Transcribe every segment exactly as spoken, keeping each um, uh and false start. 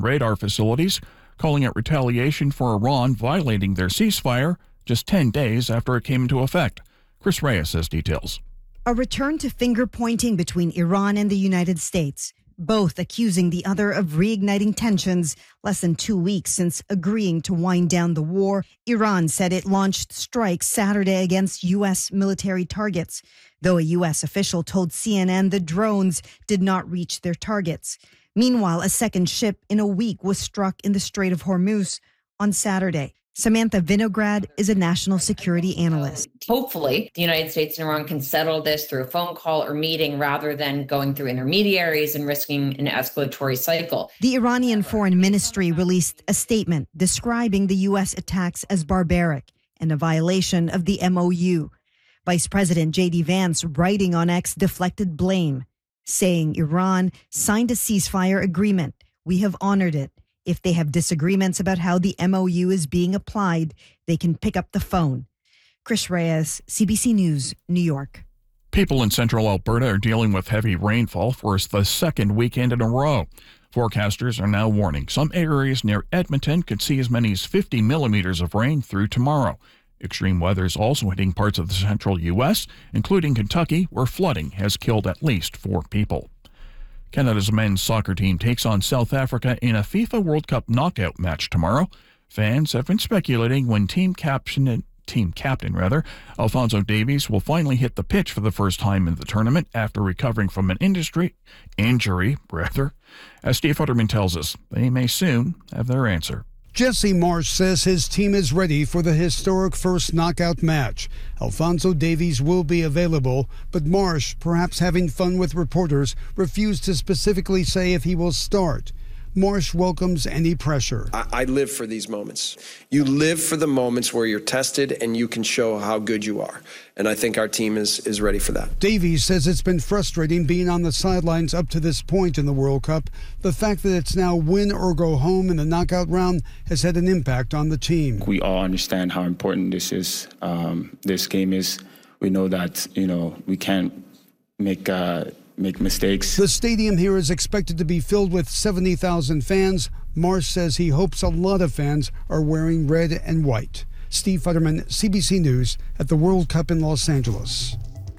and radar facilities, calling it retaliation for Iran violating their ceasefire just ten days after it came into effect. Chris Reyes has details. A return to finger-pointing between Iran and the United States, both accusing the other of reigniting tensions less than two weeks since agreeing to wind down the war. Iran said it launched strikes Saturday against U S military targets, though a U S official told C N N the drones did not reach their targets. Meanwhile, a second ship in a week was struck in the Strait of Hormuz on Saturday. Samantha Vinograd is a national security analyst. Hopefully, the United States and Iran can settle this through a phone call or meeting rather than going through intermediaries and risking an escalatory cycle. The Iranian Foreign Ministry released a statement describing the U S attacks as barbaric and a violation of the M O U. Vice President J D Vance, writing on X, deflected blame, saying Iran signed a ceasefire agreement. We have honored it. If they have disagreements about how the M O U is being applied, they can pick up the phone. Chris Reyes, C B C News, New York. People in central Alberta are dealing with heavy rainfall for the second weekend in a row. Forecasters are now warning some areas near Edmonton could see as many as fifty millimeters of rain through tomorrow. Extreme weather is also hitting parts of the central U S, including Kentucky, where flooding has killed at least four people. Canada's men's soccer team takes on South Africa in a FIFA World Cup knockout match tomorrow. Fans have been speculating when team captain, team captain rather, Alphonso Davies will finally hit the pitch for the first time in the tournament after recovering from an industry injury. Rather, as Steve Futterman tells us, they may soon have their answer. Jesse Marsh says his team is ready for the historic first knockout match. Alphonso Davies will be available, but Marsh, perhaps having fun with reporters, refused to specifically say if he will start. Marsh welcomes any pressure. I, I live for these moments. You live for the moments where you're tested and you can show how good you are. And I think our team is, is ready for that. Davies says it's been frustrating being on the sidelines up to this point in the World Cup. The fact that it's now win or go home in the knockout round has had an impact on the team. We all understand how important this is. Um, this game is. We know that, you know, we can't make uh, make mistakes. The stadium here is expected to be filled with seventy thousand fans. Marsh says he hopes a lot of fans are wearing red and white. Steve Futterman, C B C News, at the World Cup in Los Angeles.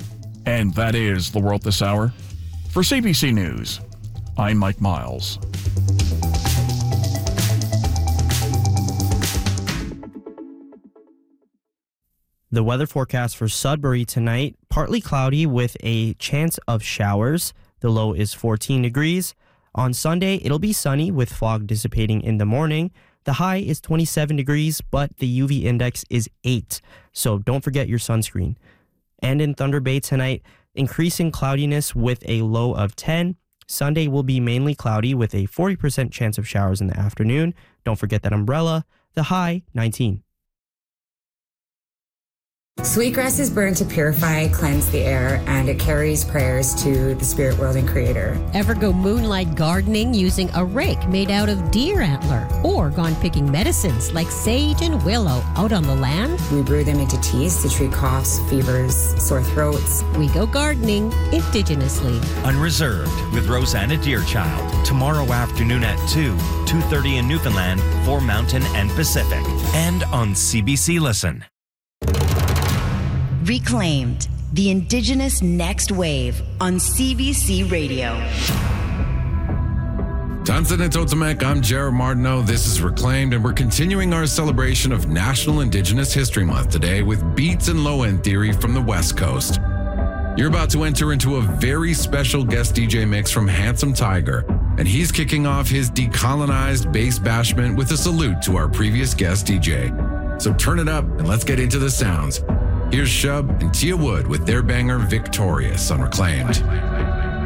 And that is The World This Hour. For C B C News, I'm Mike Miles. The weather forecast for Sudbury tonight, partly cloudy with a chance of showers. The low is fourteen degrees. On Sunday, it'll be sunny with fog dissipating in the morning. The high is twenty-seven degrees, but the U V index is eight, so don't forget your sunscreen. And in Thunder Bay tonight, increasing cloudiness with a low of ten. Sunday will be mainly cloudy with a forty percent chance of showers in the afternoon. Don't forget that umbrella. The high, nineteen. Sweetgrass is burned to purify, cleanse the air, and it carries prayers to the spirit world and creator. Ever go moonlight gardening using a rake made out of deer antler? Or gone picking medicines like sage and willow out on the land? We brew them into teas to treat coughs, fevers, sore throats. We go gardening indigenously. Unreserved with Rosanna Deerchild. Tomorrow afternoon at two, two thirty in Newfoundland for Mountain and Pacific. And on C B C Listen. Reclaimed, the Indigenous Next Wave on C B C Radio. Tanzan and Totemek, I'm Jared Martineau. This is Reclaimed, and we're continuing our celebration of National Indigenous History Month today with beats and low-end theory from the West Coast. You're about to enter into a very special guest D J mix from Handsome Tiger, and he's kicking off his decolonized bass bashment with a salute to our previous guest D J. So turn it up and let's get into the sounds. Here's Shub and Tia Wood with their banger Victorious on Reclaimed.